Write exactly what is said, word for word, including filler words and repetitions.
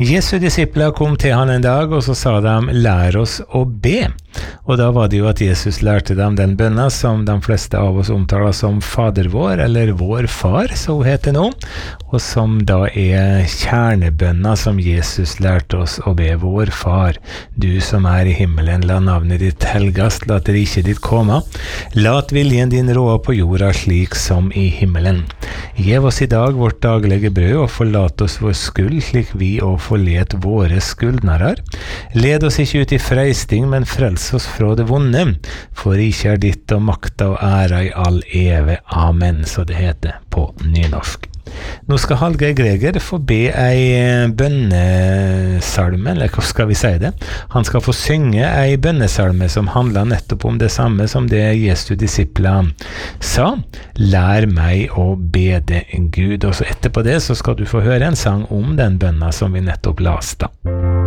Jesu disipler kom til han en dag, og så sa de, lær oss å be. Og da var det jo at Jesus lærte dem den bønna som de fleste av oss omtaler som Fader vår, eller Vår Far, så heter det nå, og som da er kjernebønna som Jesus lærte oss å be. Vår Far, du som er i himmelen, la navnet ditt helgast, la riket ditt komme, lat viljen din råde på jorda slik som i himmelen. Gjev oss i dag vårt daglige brød, og forlat oss vår skuld, slik vi og forlet våre skuldnarar. Led oss ikke ut i freisting, men frels oss fra det vonde, for ikke er ditt og makta og æra i all eve. Amen, så det heter på nynorsk. Nå skal Hallgeir Greger få be ei bønnesalme, eller hva skal vi si det? Han skal få synge ei bønnesalme som handler nettopp om det samme som det Jesu disipler sa. Lær meg å bede Gud. Og så etterpå det så skal du få høre en sang om den bønna som vi nettopp lasta.